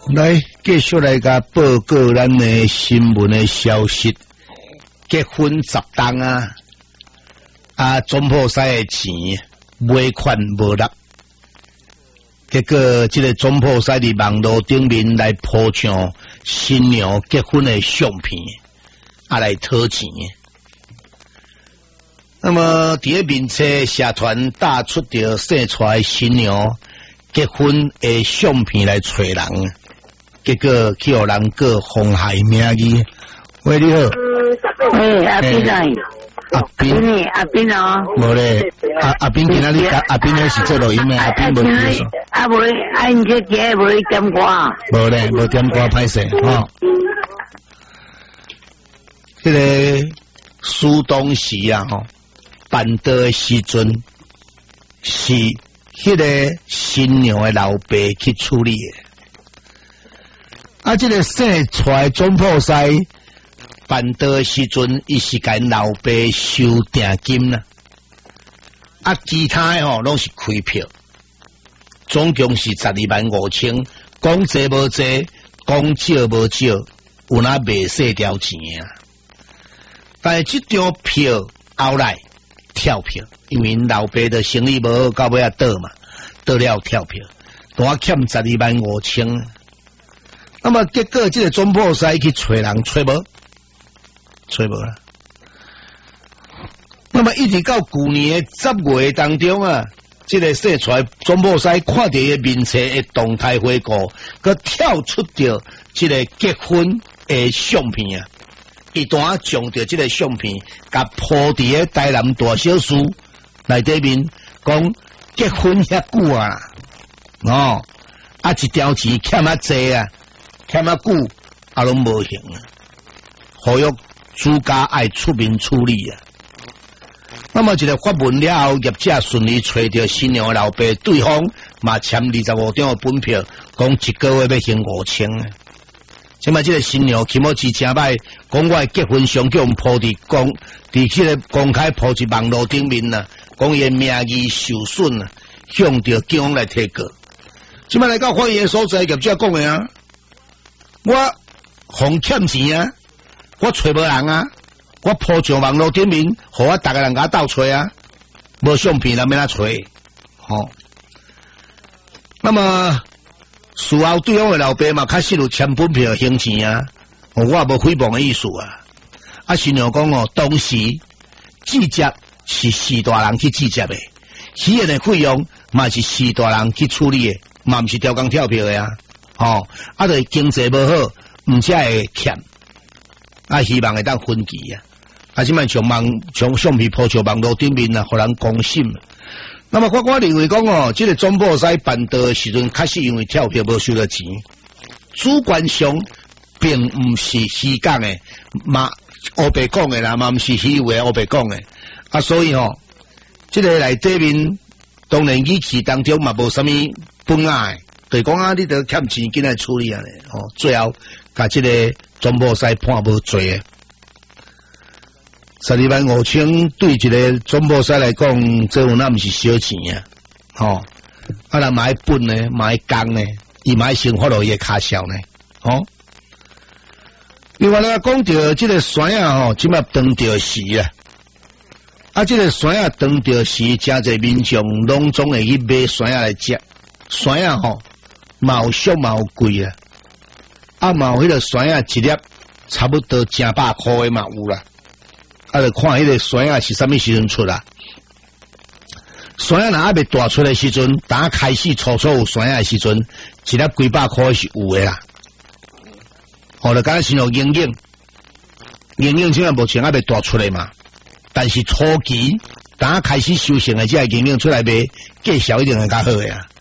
来，继续来甲报告咱的新闻的消息。结婚10档总铺师的钱尾款无落，结果这个总铺师伫网络顶面来铺上新娘结婚的相片，来讨钱。那么伫个面册社团打出着生出来新娘结婚的相片来找人，结果去互人个妨害名誉。喂，你好。 阿斌啊。 阿斌， 阿斌哦。 无咧，阿斌今仔日阿斌咧是做录音的，阿斌无接受。 无，因这节无点歌。 无咧，无点歌歹势吼。这个苏东时办桌的时阵，是迄个新娘的老爸去处理的。这个生出来总铺师办桌的时阵，伊是甲老爸收定金啦。其他的拢是开票，总共是125000，讲济无济，讲少无少，有那未细条钱但是这张票后来跳票，因为老爸的生意无好，到尾倒嘛，倒了跳票，我欠125000。那么结果这个总铺师去找人找无啦。那么一直到去年的10月当中这个说出来总铺师看到伊面册的动态回顾，佮跳出着这个结婚的相片伊当将着这个相片，甲铺伫个台南大小事内底面，讲结婚遐久一条钱欠济欠久拢无行呼吁主家爱出面处理那么一个发文了后，业者顺利找到新娘的老爸，对方嘛签25张的本票，讲一个月要还5000即摆这个新娘起码是真歹，讲我的结婚相叫铺伫这个公开铺伫网络顶面讲伊的名誉受损向着警方来提告。即摆来到法院所在，业者讲的我还欠钱我找无人我铺上网络顶面，互我大家人家斗找无相片人要哪找那么事后对方的老爸嘛，确实有签本票还钱我也无诽谤的意思新娘讲当时记者是四大人去记者的，起验的费用嘛是四大人去处理的，嘛不是调工跳票的就是经济无好，唔只会欠希望会当分期即摆将相片铺上网络顶面互人公审。那么我认为讲这个总铺师办桌的时阵，确实因为跳票无收到钱，主观上并唔是虚讲的，嘛黑白讲的啦，嘛唔是虚伪黑白讲的所以这个内底面当然语气当中嘛无啥物本案就是讲你得欠钱紧来处理最后甲这个总铺师判无罪125000对一个总铺师来讲，这有那不是小钱人买本呢，买工呢，伊买生活落伊的卡销呢另外呢，讲到这个山即摆当着时这个山当着时，真侪民众拢总会去买山来食，山嘛有俗嘛有贵嘛有迄个山一粒差不多正100块的嘛有啦。就看迄个山是啥物时阵出山若还未大出的时阵，当开始初有山的时阵，一粒几百块是有的啦。就敢先有莹莹现在目前还未大出来嘛，但是初期当开始收成的这个莹莹出来卖，价销一定会较好的